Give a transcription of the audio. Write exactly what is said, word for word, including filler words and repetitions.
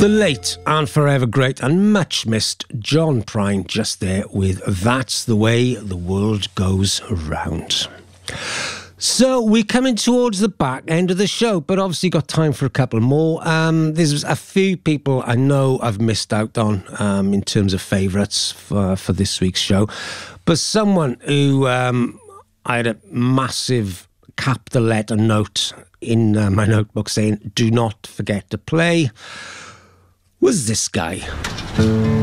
The late and forever great and much missed John Prine just there with That's the Way the World Goes Round. So we're coming towards the back end of the show, but obviously got time for a couple more. Um, there's a few people I know I've missed out on um, in terms of favourites for, for this week's show. But someone who um, I had a massive cap the letter note in uh, my notebook saying, do not forget to play, was this guy.